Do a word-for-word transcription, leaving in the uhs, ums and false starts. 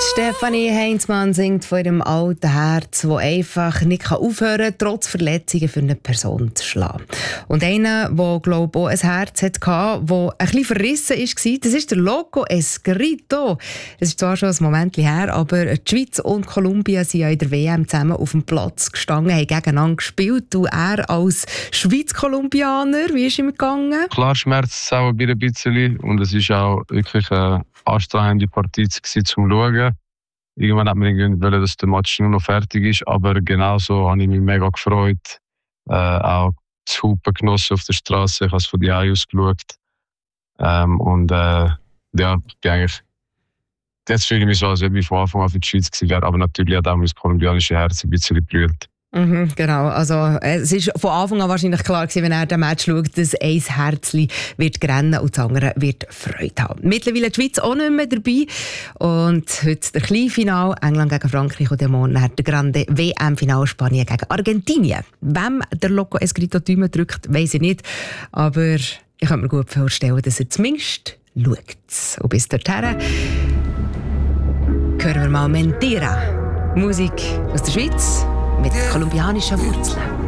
Stefanie Heinzmann singt von ihrem alten Herz, das einfach nicht aufhören kann, trotz Verletzungen für eine Person zu schlagen. Und einer, der, glaube ich, auch ein Herz hatte, das ein bisschen verrissen war, das ist der Loco Escrito. Es ist zwar schon ein Moment her, aber die Schweiz und Kolumbien sind ja in der W M zusammen auf dem Platz gestanden, haben gegeneinander gespielt. Und er als Schweiz-Kolumbianer, wie ist es ihm gegangen? Klar schmerzt es auch ein bisschen und es war auch wirklich eine anstrengende Partie zum Schauen. Irgendwann hat man irgendwie wollen, dass der Match nur noch fertig ist, aber genauso habe ich mich mega gefreut. Äh, auch das Hupen genossen auf der Straße, ich habe es von die aus geschaut. Ähm, und äh, ja, ich bin eigentlich, jetzt fühle ich mich so, als ob ich von Anfang an für die Schweiz gewesen wäre, aber natürlich hat auch mein kolumbianisches Herz ein bisschen gebrüllt. Mhm, genau, also es ist von Anfang an wahrscheinlich klar gewesen, wenn er den Match schaut, dass ein Herzli wird rennen und das andere wird Freude haben. Mittlerweile die Schweiz auch nicht mehr dabei und heute der Kleinfinal England gegen Frankreich und der morgen der grande W M-Final Spanien gegen Argentinien. Wem der Loco Escrito Däumen drückt, weiss ich nicht, aber ich kann mir gut vorstellen, dass er zumindest schaut. Und bis dorthin hören wir mal Mentira, Musik aus der Schweiz mit kolumbianischen Wurzeln.